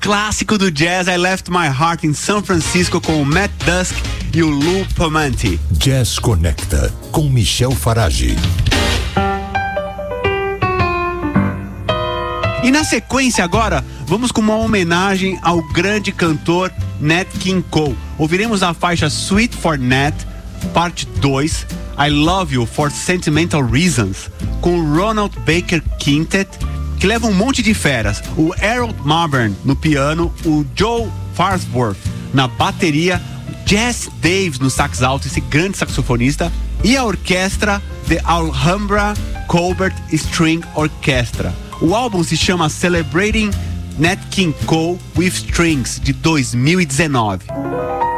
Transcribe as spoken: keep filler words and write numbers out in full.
clássico do jazz, I Left My Heart in San Francisco, com o Matt Dusk e o Lou Pomanti. Jazz Conecta, com Michel Farage. E na sequência agora, vamos com uma homenagem ao grande cantor Nat King Cole. Ouviremos a faixa Sweet for Nat, parte dois, I Love You for Sentimental Reasons, com o Ronald Baker Quintet, que leva um monte de feras. O Harold Marburn no piano, o Joe Farnsworth na bateria, Jess Davis no sax alto, esse grande saxofonista, e a orquestra The Alhambra Colbert String Orchestra. O álbum se chama Celebrating Nat King Cole with Strings, de dois mil e dezenove.